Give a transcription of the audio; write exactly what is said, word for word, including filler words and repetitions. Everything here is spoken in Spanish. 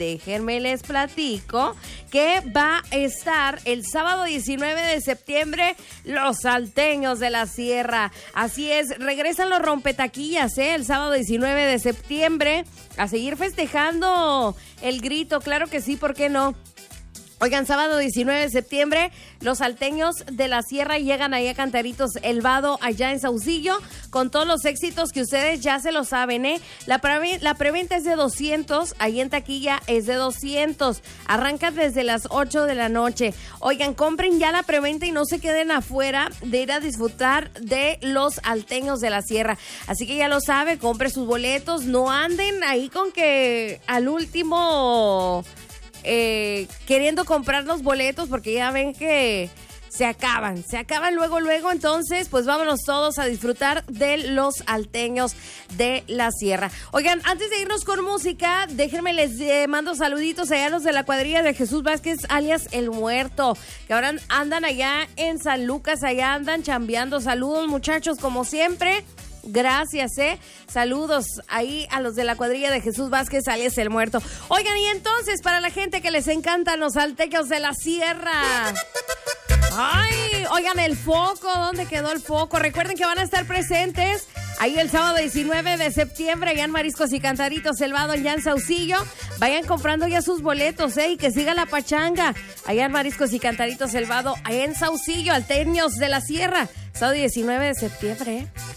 déjenme les platico que va a estar el sábado diecinueve de septiembre los salteños de la sierra. Así es, regresan los rompetaquillas, ¿eh? El sábado diecinueve de septiembre a seguir festejando el grito, claro que sí, ¿por qué no? Oigan, sábado diecinueve de septiembre, los salteños de la sierra llegan ahí a Cantaritos El Vado, allá en Saucillo, con todos los éxitos que ustedes ya se lo saben, ¿eh? La, pre- la preventa es de doscientos, ahí en taquilla es de doscientos. Arranca desde las ocho de la noche. Oigan, compren ya la preventa y no se queden afuera de ir a disfrutar de los salteños de la sierra. Así que ya lo sabe, compre sus boletos, no anden ahí con que al último... Eh, queriendo comprar los boletos porque ya ven que se acaban, se acaban luego, luego, entonces pues vámonos todos a disfrutar de los salteños de la sierra. Oigan, antes de irnos con música, déjenme les eh, mando saluditos allá a los de la cuadrilla de Jesús Vázquez, alias El Muerto, que ahora andan allá en San Lucas, allá andan chambeando. Saludos muchachos, como siempre. Gracias, eh. Saludos ahí a los de la cuadrilla de Jesús Vázquez, alias El Muerto. Oigan, y entonces, para la gente que les encantan los salteños de la sierra. Ay, oigan, el foco, ¿dónde quedó el foco? Recuerden que van a estar presentes ahí el sábado diecinueve de septiembre, allá en Mariscos y Cantaritos El Vado, allá en Saucillo. Vayan comprando ya sus boletos, ¿eh? Y que siga la pachanga. Allá en Mariscos y Cantaritos El Vado, allá en Saucillo, salteños de la sierra. Sábado diecinueve de septiembre, ¿eh?